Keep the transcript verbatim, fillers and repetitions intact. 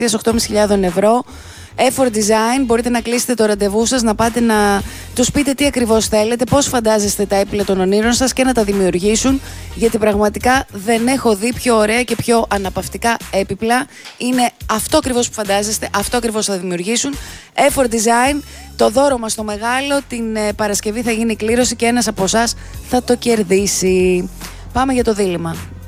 οκτώ χιλιάδες πεντακόσια ευρώ. Effort Design, μπορείτε να κλείσετε το ραντεβού σας, να πάτε να τους πείτε τι ακριβώς θέλετε, πώς φαντάζεστε τα έπιπλα των ονείρων σας και να τα δημιουργήσουν, γιατί πραγματικά δεν έχω δει πιο ωραία και πιο αναπαυτικά έπιπλα. Είναι αυτό ακριβώς που φαντάζεστε, αυτό ακριβώς θα δημιουργήσουν. Effort Design, το δώρο μας το μεγάλο, την ε, Παρασκευή θα γίνει κλήρωση και ένας από εσάς θα το κερδίσει. Πάμε για το δίλημμα.